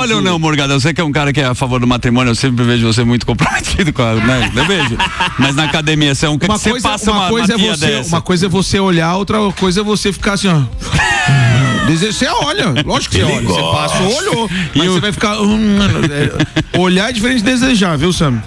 Olha ou não, Morgadão, você que é um cara que é a favor do matrimônio, eu sempre vejo você muito comprometido com a, né? Eu vejo. Mas na academia você é um cara que você passa uma coisa é você olhar, outra coisa é você ficar assim, ó. Você olha, lógico que você olha. Você passa, olhou. Mas você vai ficar. Olhar é diferente de desejar, viu, Sam?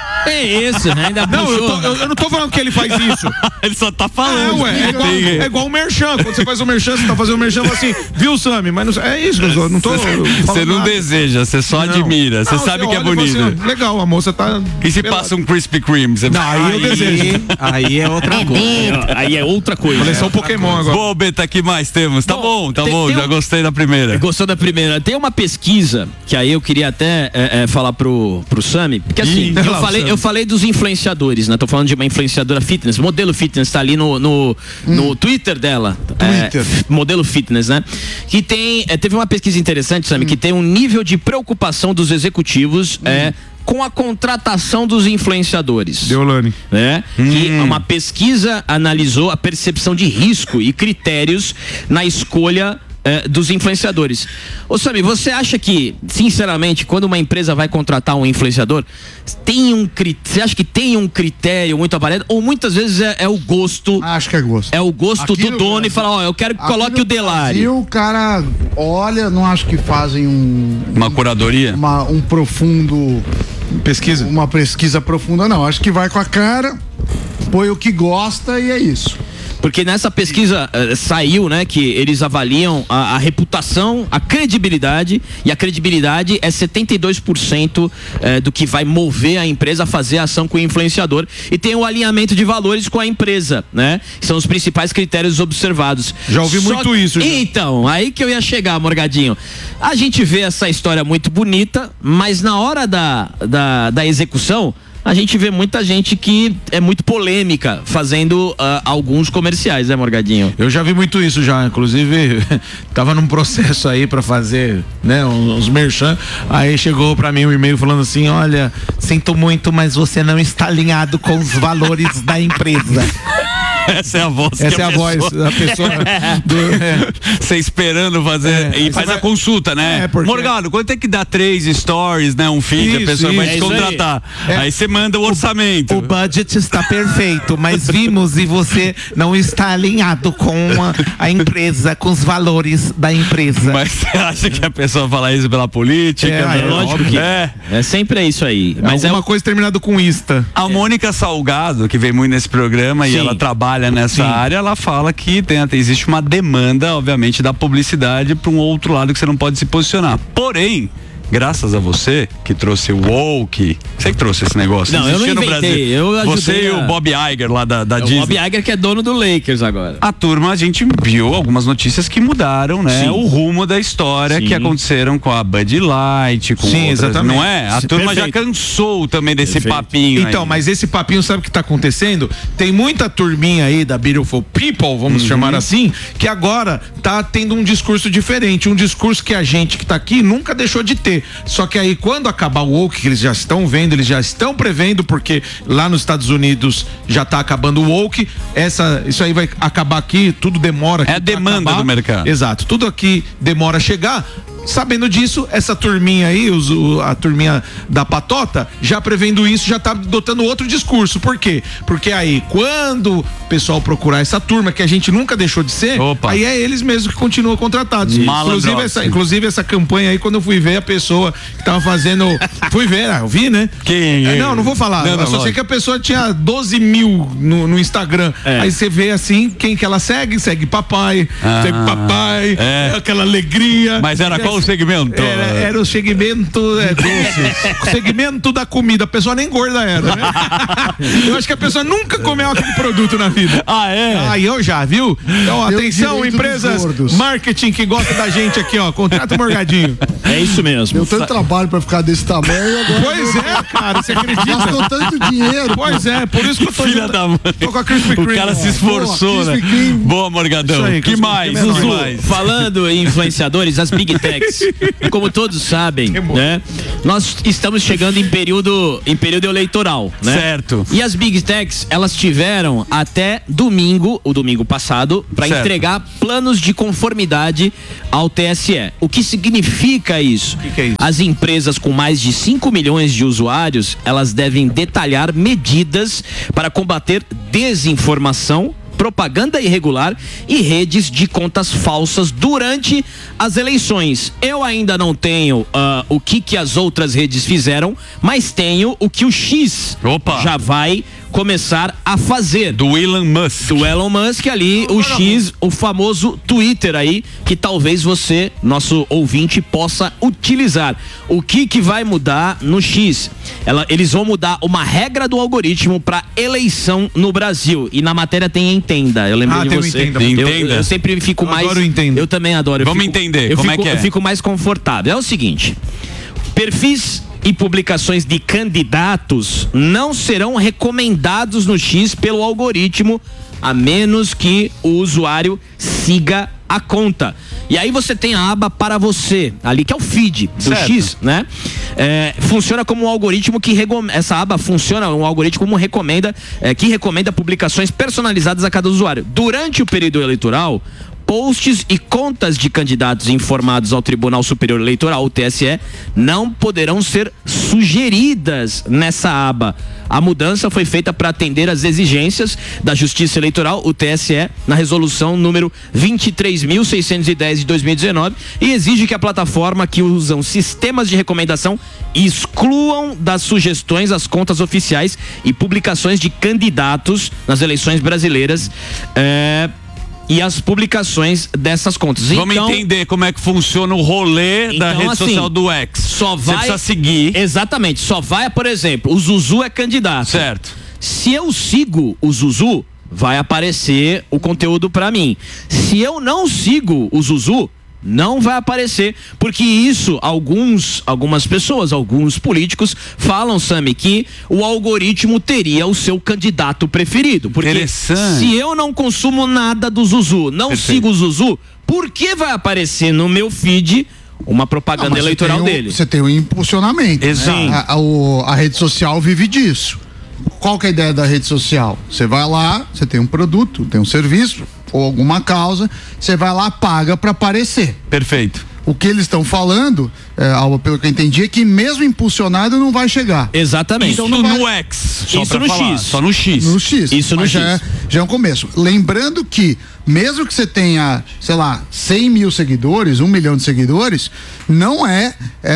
É isso, né? Ainda não, eu não tô falando que ele faz isso. Ele só tá falando. É igual o merchan. Quando você faz o merchan, você tá fazendo o merchan, fala assim, viu, Sam? Mas não, é isso, eu não tô. Você não deseja, você só admira. Você sabe que é bonito. Assim, legal, a moça tá. E se passa um Krispy Kreme? Não, aí eu desejo. Aí é outra coisa. Aí é outra coisa. Coleção Pokémon agora. Bom, Beta, que mais temos? Tá bom, já gostei da primeira. Gostou da primeira? Tem uma pesquisa que aí eu queria até falar pro Sami, porque assim, eu falei dos influenciadores, né? Tô falando de uma influenciadora fitness, modelo fitness, tá ali no Twitter dela. Modelo fitness, né? Que teve uma pesquisa interessante, Sami, que tem um nível de preocupação dos executivos com a contratação dos influenciadores. Deolane. Né? Que uma pesquisa analisou a percepção de risco e critérios na escolha dos influenciadores. Ô Sami, você acha que, sinceramente, quando uma empresa vai contratar um influenciador, você acha que tem um critério muito avaliado? Ou muitas vezes é o gosto? Acho que é gosto. É o gosto aqui do dono e fala, eu quero que coloque o Delari. E o cara olha, não acho que fazem uma curadoria? Um profundo... Pesquisa? Uma pesquisa profunda, não. Acho que vai com a cara, põe o que gosta e é isso. Porque nessa pesquisa saiu, né, que eles avaliam a reputação, a credibilidade, e a credibilidade é 72% do que vai mover a empresa a fazer a ação com o influenciador, e tem o alinhamento de valores com a empresa, né? São os principais critérios observados. Já ouvi muito isso. Então, aí que eu ia chegar, Morgadinho. A gente vê essa história muito bonita, mas na hora da execução, a gente vê muita gente que é muito polêmica fazendo alguns comerciais, né, Morgadinho? Eu já vi muito isso já, inclusive tava num processo aí pra fazer, né, uns merchan, aí chegou pra mim um e-mail falando assim, olha, sinto muito, mas você não está alinhado com os valores da empresa. Essa é a voz. Essa é a voz da pessoa. Você esperando fazer. E faz a consulta, né? Morgado, quando tem que dar 3 stories, né? Um feed, a pessoa vai te contratar. Aí você manda o orçamento. O budget está perfeito, mas vimos e você não está alinhado com a empresa, com os valores da empresa. Mas você acha que a pessoa fala isso pela política? Lógico que é sempre isso aí. Mas uma coisa terminada com ista. A Mônica Salgado, que vem muito nesse programa e ela trabalha nessa área, ela fala que existe uma demanda, obviamente, da publicidade para um outro lado que você não pode se posicionar. Porém, graças a você que trouxe o woke, você que trouxe esse negócio. Não, eu não inventei, eu ajudei. Você e o Bob Iger lá da Disney. O Bob Iger que é dono do Lakers agora. A turma, a gente viu algumas notícias que mudaram, né? O rumo da história que aconteceram com a Bud Light, com outras, exatamente. Não é? A turma já cansou também desse papinho. Então, aí. Mas esse papinho, sabe o que tá acontecendo? Tem muita turminha aí da Beautiful People, vamos chamar assim, que agora tá tendo um discurso diferente, um discurso que a gente que tá aqui nunca deixou de ter. Só que aí quando acabar o woke, que eles já estão vendo, eles já estão prevendo, porque lá nos Estados Unidos já tá acabando o woke, isso aí vai acabar aqui, tudo demora. É a demanda do mercado. Exato, tudo aqui demora a chegar. Sabendo disso, essa turminha aí, a turminha da patota, já prevendo isso, já tá adotando outro discurso. Por quê? Porque aí, quando o pessoal procurar essa turma, que a gente nunca deixou de ser, aí é eles mesmos que continuam contratados. Inclusive essa campanha aí, quando eu fui ver a pessoa que tava fazendo... Fui ver, eu vi, né? Quem? Não vou falar. Eu só sei que a pessoa tinha 12 mil no Instagram. Aí você vê assim, quem que ela segue? Segue papai, aquela alegria. Mas era qual o segmento? Era o segmento doce. O segmento da comida. A pessoa nem gorda era, né? Eu acho que a pessoa nunca comeu aquele produto na vida. Aí eu já, viu? Então, atenção, empresas marketing que gosta da gente aqui, ó. Contrata o Morgadinho. É isso mesmo. Deu tanto trabalho pra ficar desse tamanho agora. Pois é, cara, você acredita? Gastou tanto dinheiro. Pois é, por isso que eu tô... Filha da mãe. Tô com a Krispy Kreme. O cara se esforçou, né? Boa, Morgadão. Aí, que mais? Zuzu, falando em influenciadores, as Big Techs como todos sabem, né? Nós estamos chegando em período eleitoral, né? Certo. E as Big Techs, elas tiveram até o domingo passado, para entregar planos de conformidade ao TSE. O que significa isso? Que é isso? As empresas com mais de 5 milhões de usuários, elas devem detalhar medidas para combater desinformação, propaganda irregular e redes de contas falsas durante as eleições. Eu ainda não tenho o que as outras redes fizeram, mas tenho o que o X já vai começar a fazer. Do Elon Musk. Do Elon Musk ali, o X, o famoso Twitter aí, que talvez você, nosso ouvinte, possa utilizar. O que vai mudar no X? Eles vão mudar uma regra do algoritmo para eleição no Brasil. E na matéria tem Entenda. Eu lembro de você. Eu sempre fico mais... Adoro Entenda. Eu também adoro. Vamos entender como é que é. Eu fico mais confortável. É o seguinte, perfis e publicações de candidatos não serão recomendados no X pelo algoritmo, a menos que o usuário siga a conta. E aí você tem a aba para você, ali que é o feed do X, né? Funciona como um algoritmo essa aba funciona um algoritmo como que recomenda publicações personalizadas a cada usuário. Durante o período eleitoral, posts e contas de candidatos informados ao Tribunal Superior Eleitoral, o TSE, não poderão ser sugeridas nessa aba. A mudança foi feita para atender às exigências da Justiça Eleitoral, o TSE, na resolução número 23.610 de 2019, e exige que a plataforma que usam sistemas de recomendação excluam das sugestões as contas oficiais e publicações de candidatos nas eleições brasileiras, e as publicações dessas contas. Vamos entender como é que funciona o rolê da rede social do X. Você precisa seguir. Exatamente. Só vai, por exemplo, o Zuzu é candidato. Certo. Se eu sigo o Zuzu, vai aparecer o conteúdo pra mim. Se eu não sigo o Zuzu, não vai aparecer, porque isso algumas pessoas, alguns políticos falam, Sami, que o algoritmo teria o seu candidato preferido, porque se eu não consumo nada do Zuzu, não sigo o Zuzu, por que vai aparecer no meu feed uma propaganda eleitoral dele? Você tem o impulsionamento. Exato. Né? A rede social vive disso. Qual que é a ideia da rede social? Você vai lá, você tem um produto, tem um serviço ou alguma causa, você vai lá, paga para aparecer. Perfeito. O que eles estão falando, pelo que eu entendi, é que mesmo impulsionado não vai chegar. Exatamente. Isso então no X. Isso no X. Só no X. No X. Isso no X. Já é um começo. Lembrando que, mesmo que você tenha, sei lá, 100 mil seguidores, 1 milhão de seguidores, não é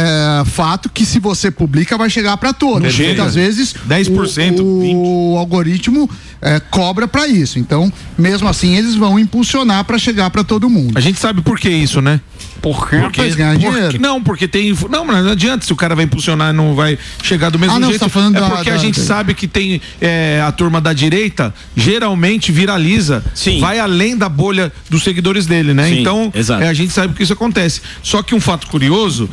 fato que se você publica vai chegar para todos. Muitas vezes 10%, o algoritmo cobra para isso. Então, mesmo assim, eles vão impulsionar para chegar para todo mundo. A gente sabe por que isso, né? Porque ganhar dinheiro. Porque tem. Não, mas não adianta, se o cara vai impulsionar, não vai chegar do mesmo jeito. Tá falando porque a gente sabe que tem a turma da direita, geralmente viraliza, vai além da bolha dos seguidores dele, né? Sim, então, a gente sabe que isso acontece. Só que um fato curioso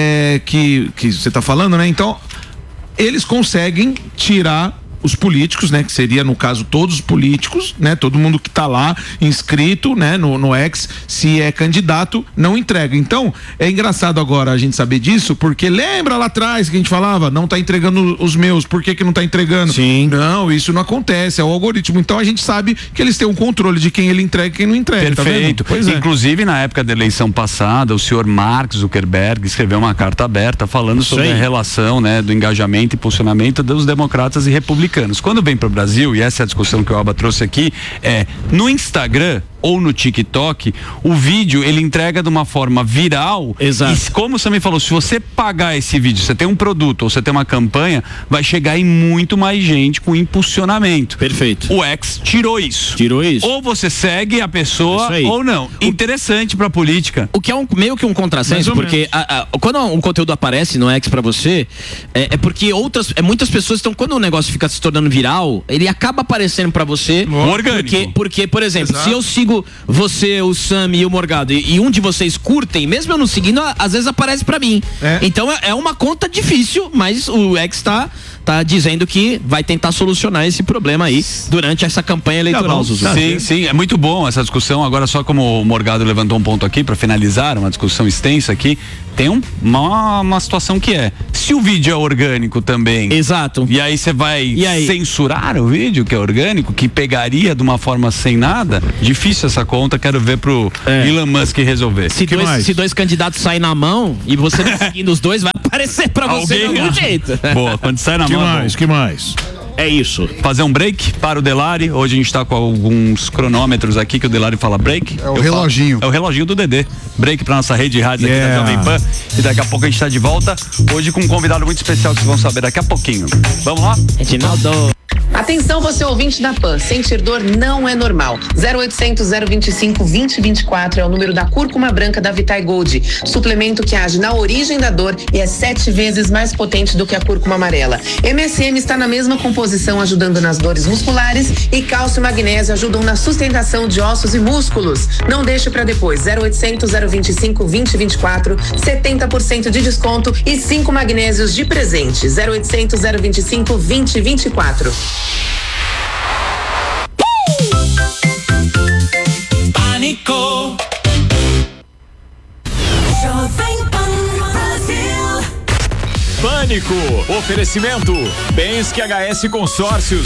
é que você tá falando, né? Então, eles conseguem tirar os políticos, né? Que seria, no caso, todos os políticos, né? Todo mundo que tá lá inscrito, né? No X, se é candidato, não entrega. Então, é engraçado agora a gente saber disso, porque lembra lá atrás que a gente falava, não tá entregando os meus, por que não tá entregando? Sim. Não, isso não acontece, é o algoritmo. Então, a gente sabe que eles têm um controle de quem ele entrega e quem não entrega. Perfeito. Tá vendo? Pois é. Inclusive, na época da eleição passada, o senhor Mark Zuckerberg escreveu uma carta aberta falando sobre a relação, né? Do engajamento e posicionamento dos democratas e republicanos. Quando vem para o Brasil, e essa é a discussão que o Alba trouxe aqui, no Instagram ou no TikTok, o vídeo ele entrega de uma forma viral. Exato. E como você me falou, se você pagar esse vídeo, você tem um produto ou você tem uma campanha, vai chegar em muito mais gente com impulsionamento. Perfeito. O X tirou isso. Ou você segue a pessoa ou não. Interessante pra política. O que é meio que um contrassenso, porque quando um conteúdo aparece no X pra você, é porque muitas pessoas estão, quando o negócio fica se tornando viral, ele acaba aparecendo pra você. Orgânico. Porque, por exemplo, se eu sigo você, o Sami e o Morgado, e um de vocês curtem, mesmo eu não seguindo, às vezes aparece pra mim. Então é uma conta difícil, mas o X tá tá dizendo que vai tentar solucionar esse problema aí durante essa campanha eleitoral, Zuzu. Sim, é muito bom essa discussão. Agora, só como o Morgado levantou um ponto aqui para finalizar, uma discussão extensa aqui, tem uma situação que se o vídeo é orgânico também. Exato. E aí você vai censurar o vídeo que é orgânico, que pegaria de uma forma sem nada? Difícil essa conta, quero ver pro Elon Musk resolver. Se dois candidatos saem na mão e você não seguindo os dois, vai aparecer pra você de algum jeito. Boa, quando sai na mão. Que mais? É isso. Fazer um break para o Delari. Hoje a gente tá com alguns cronômetros aqui que o Delari fala break. É o reloginho. É o reloginho do Dedê. Break pra nossa rede de rádios aqui da Jovem Pan. E daqui a pouco a gente tá de volta. Hoje com um convidado muito especial que vocês vão saber daqui a pouquinho. Vamos lá? Reginaldo. Atenção, você ouvinte da PAN, sentir dor não é normal. 0800 025 2024 é o número da cúrcuma branca da Vitae Gold, suplemento que age na origem da dor e é 7 vezes mais potente do que a cúrcuma amarela. MSM está na mesma composição, ajudando nas dores musculares, e cálcio e magnésio ajudam na sustentação de ossos e músculos. Não deixe para depois. 0800 025 2024, 70% de desconto e 5 magnésios de presente. 0800 025 2024. Pânico. Jovem Pan Brasil. Pânico. Oferecimento. Bens que HS Consórcios.